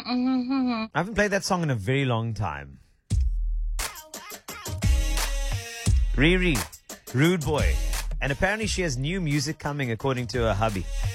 I haven't played that song in a very long time. Riri, Rude Boy. And apparently she has new music coming according to her hubby.